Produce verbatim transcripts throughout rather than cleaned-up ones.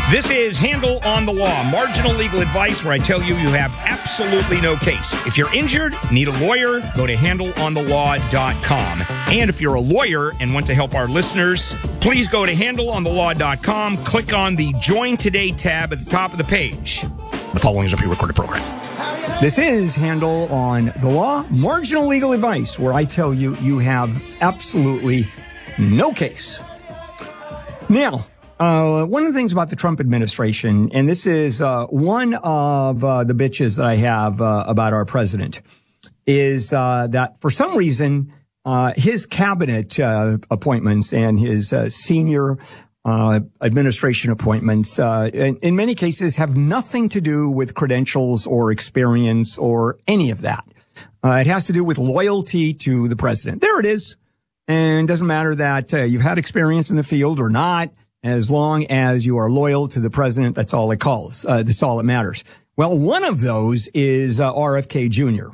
This is Handle on the Law, marginal legal advice where I tell you you have absolutely no case. If you're injured, need a lawyer, go to handle on the law dot com. And if you're a lawyer and want to help our listeners, please go to handle on the law dot com, click on the Join Today tab at the top of the page. The following is a pre-recorded program. This is Handle on the Law, marginal legal advice where I tell you you have absolutely no case. Now, Uh, one of the things about the Trump administration, and this is uh, one of uh, the bitches that I have uh, about our president, is uh, that for some reason uh, his cabinet uh, appointments and his uh, senior uh, administration appointments, uh, in, in many cases, have nothing to do with credentials or experience or any of that. Uh, it has to do with loyalty to the president. There it is. And it doesn't matter that uh, you've had experience in the field or not. As long as you are loyal to the president, that's all it calls. Uh, that's all that matters. Well, one of those is uh, R F K Junior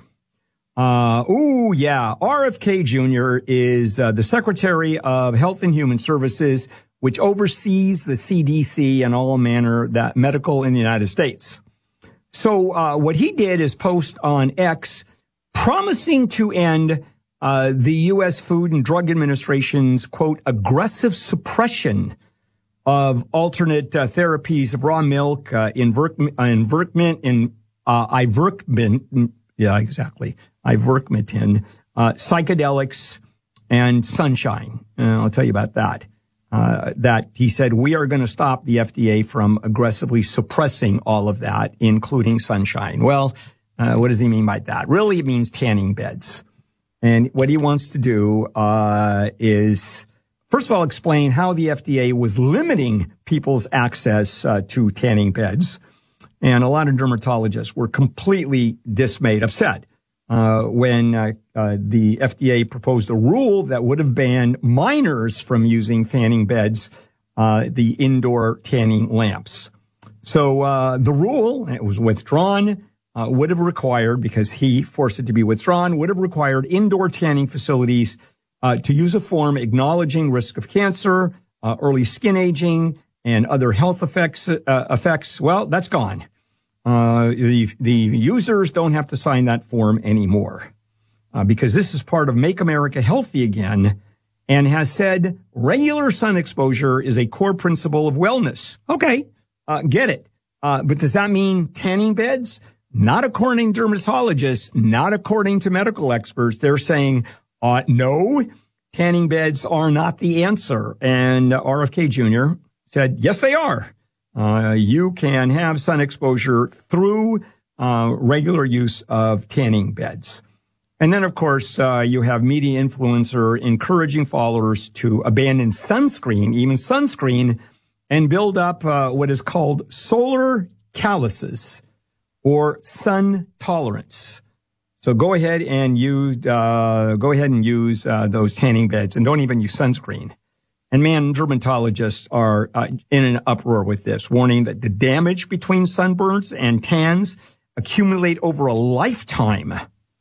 Uh, ooh, yeah. R F K Junior is uh, the Secretary of Health and Human Services, which oversees the C D C and all manner that medical in the United States. So uh, what he did is post on X promising to end uh, the U S Food and Drug Administration's, quote, aggressive suppression of alternate uh, therapies of raw milk, uh, invertment, uh, invertment, in, uh, ivermectin, yeah, exactly, ivermectin, uh, psychedelics, and sunshine. And I'll tell you about that. Uh, that he said, we are going to stop the F D A from aggressively suppressing all of that, including sunshine. Well, uh, what does he mean by that? Really, it means tanning beds. And what he wants to do, uh, is, first of all, explain how the F D A was limiting people's access uh, to tanning beds. And a lot of dermatologists were completely dismayed, upset, uh, when uh, uh, the F D A proposed a rule that would have banned minors from using tanning beds, uh, the indoor tanning lamps. So uh, the rule, it was withdrawn, uh, would have required, because he forced it to be withdrawn, would have required indoor tanning facilities Uh, to use a form acknowledging risk of cancer, uh, early skin aging, and other health effects. Uh, effects. Well, that's gone. Uh, the, the users don't have to sign that form anymore uh, because this is part of Make America Healthy Again, and has said regular sun exposure is a core principle of wellness. Okay, uh, get it. Uh, but does that mean tanning beds? Not according to dermatologists, not according to medical experts. They're saying, Uh, no, tanning beds are not the answer. And uh, R F K Junior said, yes, they are. Uh, you can have sun exposure through uh, regular use of tanning beds. And then, of course, uh, you have media influencer encouraging followers to abandon sunscreen, even sunscreen, and build up uh, what is called solar calluses or sun tolerance. So go ahead and use, uh, go ahead and use, uh, those tanning beds, and don't even use sunscreen. And man, dermatologists are uh, in an uproar with this, warning that the damage between sunburns and tans accumulate over a lifetime.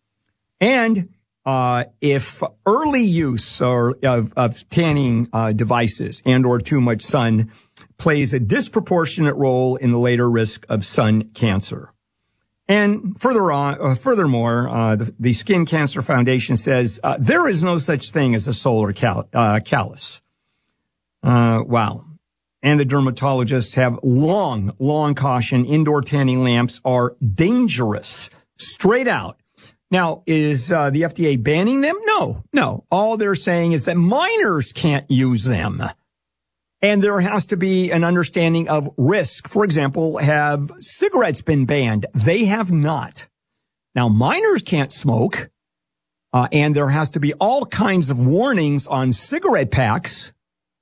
And, uh, if early use or of, of tanning, uh, devices and or too much sun plays a disproportionate role in the later risk of sun cancer. And further on, uh, furthermore, uh, the, the Skin Cancer Foundation says uh, there is no such thing as a solar cal- uh, callus. Uh, wow. And the dermatologists have long, long cautioned indoor tanning lamps are dangerous, straight out. Now, is uh, the F D A banning them? No, no. All they're saying is that minors can't use them. And there has to be an understanding of risk. For example, have cigarettes been banned? They have not. Now, minors can't smoke, uh, and there has to be all kinds of warnings on cigarette packs.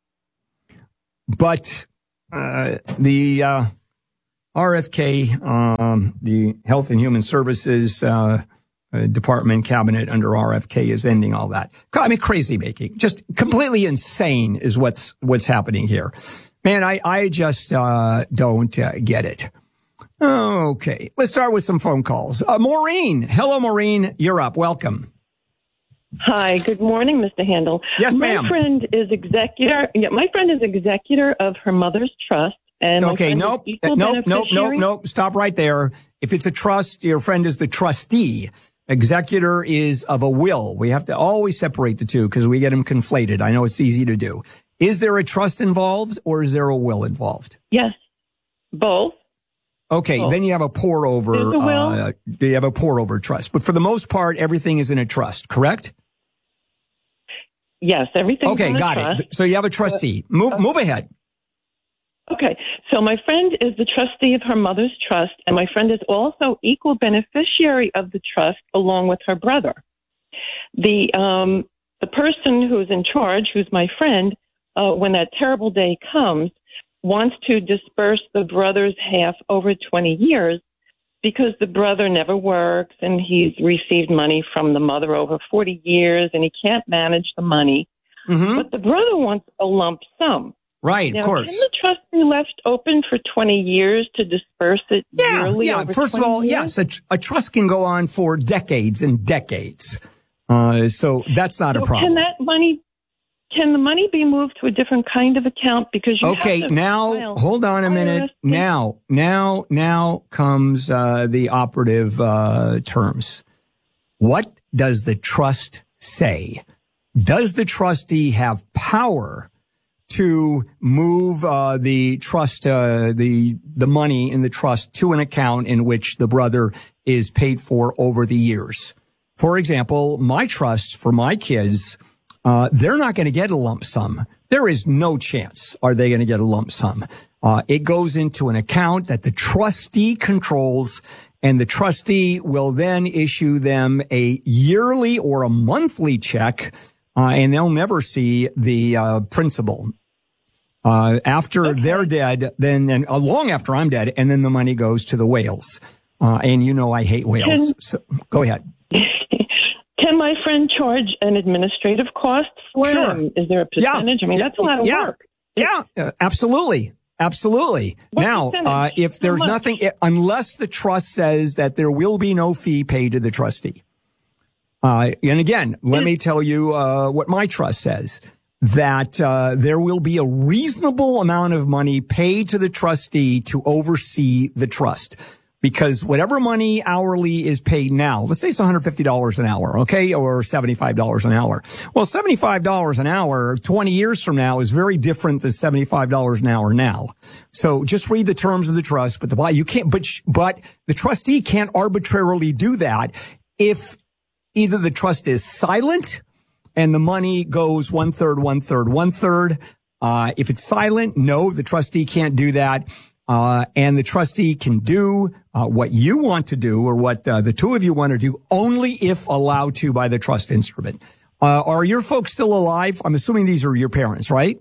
But uh, the uh, R F K, um, the Health and Human Services uh, Department cabinet under R F K is ending all that. I mean, crazy making, just completely insane is what's what's happening here. Man, I I just uh, don't uh, get it. Okay, let's start with some phone calls. Uh, Maureen, hello, Maureen, you're up. Welcome. Hi, good morning, Mister Handel. Yes, ma'am. My friend is executor. Yeah, my friend is executor of her mother's trust. And my Okay, friend nope, is equal nope, nope, nope, beneficiary. nope. Stop right there. If it's a trust, your friend is the trustee. Executor is of a will. We have to always separate the two because we get them conflated. I know it's easy to do. Is there a trust involved or is there a will involved? Yes, both. Okay, Both. then you have a pour over. There's a will. Uh, you have a pour over trust, but for the most part, everything is in a trust. Correct? Yes, everything. Okay, got trust. it. So you have a trustee. Move, Uh, move ahead. Okay, so my friend is the trustee of her mother's trust, and my friend is also equal beneficiary of the trust along with her brother. The um, the person who's in charge, who's my friend, uh, when that terrible day comes, wants to disperse the brother's half over twenty years because the brother never works and he's received money from the mother over forty years and he can't manage the money. Mm-hmm. But the brother wants a lump sum. Right, Now, of course. can the trust be left open for twenty years to disperse it Yeah, yearly? yeah. Over First of twenty all, years? yes, a, tr- a trust can go on for decades and decades. Uh, so that's not So a problem. Can that money, can the money be moved to a different kind of account? Because you Okay, have to now file hold on a I R S minute. Now, now, now comes uh, the operative uh, terms. What does the trust say? Does the trustee have power to move uh, the trust, uh, the the money in the trust to an account in which the brother is paid for over the years? For example, my trust for my kids, uh, they're not going to get a lump sum. There is no chance are they going to get a lump sum. Uh, it goes into an account that the trustee controls, and the trustee will then issue them a yearly or a monthly check, uh, and they'll never see the uh, principal. Uh, after okay. they're dead, then, and uh, long after I'm dead, and then the money goes to the whales. Uh, and you know I hate whales. Can, so go ahead. Can my friend charge an administrative cost for sure. him? Is there a percentage? Yeah. I mean, yeah. that's a lot of yeah. work. Yeah, uh, absolutely. Absolutely. What now, uh, if there's nothing, unless the trust says that there will be no fee paid to the trustee. Uh, and again, let me tell you, uh, what my trust says, that, uh, there will be a reasonable amount of money paid to the trustee to oversee the trust. Because whatever money hourly is paid now, let's say it's one hundred fifty dollars an hour, okay, or seventy-five dollars an hour. Well, seventy-five dollars an hour twenty years from now is very different than seventy-five dollars an hour now. So just read the terms of the trust, but the you can't, but, but the trustee can't arbitrarily do that if either the trust is silent and the money goes one third, one third, one third. Uh, if it's silent, no, the trustee can't do that. Uh, and the trustee can do uh, what you want to do or what uh, the two of you want to do only if allowed to by the trust instrument. Uh, are your folks still alive? I'm assuming these are your parents, right?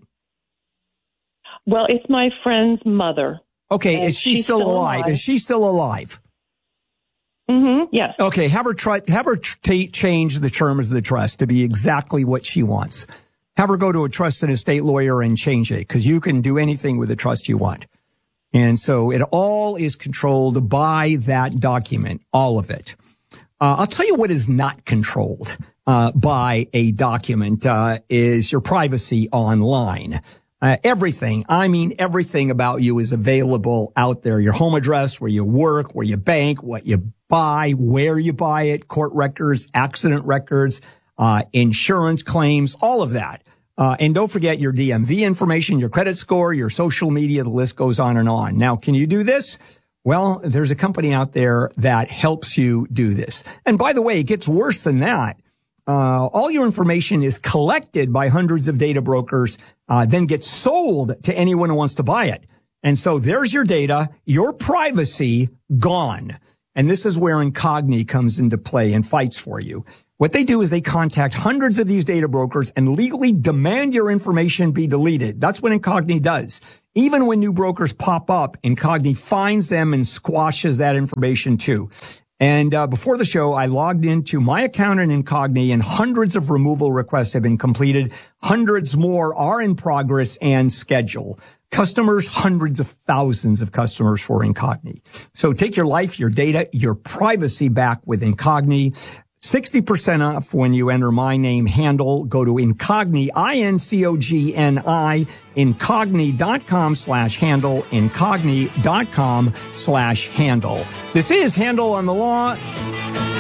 Well, it's my friend's mother. Okay, is she still, still alive? alive? Is she still alive? Mm-hmm, yes. Okay, have her try, have her t- change the terms of the trust to be exactly what she wants. Have her go to a trust and estate lawyer and change it, because you can do anything with the trust you want. And so it all is controlled by that document, all of it. Uh, I'll tell you what is not controlled uh, by a document uh, is your privacy online. Uh, everything, I mean everything about you is available out there. Your home address, where you work, where you bank, what you buy, where you buy it, court records, accident records, uh, insurance claims, all of that. Uh, and don't forget your D M V information, your credit score, your social media, the list goes on and on. Now, can you do this? Well, there's a company out there that helps you do this. And by the way, it gets worse than that. Uh, all your information is collected by hundreds of data brokers, uh, then gets sold to anyone who wants to buy it. And so there's your data, your privacy gone. And this is where Incogni comes into play and fights for you. What they do is they contact hundreds of these data brokers and legally demand your information be deleted. That's what Incogni does. Even when new brokers pop up, Incogni finds them and squashes that information too. And uh, before the show, I logged into my account in Incogni, and hundreds of removal requests have been completed. Hundreds more are in progress and schedule. Customers, hundreds of thousands of customers for Incogni. So take your life, your data, your privacy back with Incogni. sixty percent off when you enter my name, Handel. Go to Incogni, I N C O G N I, incogni.com slash Handel, incogni.com slash Handel. This is Handel on the Law.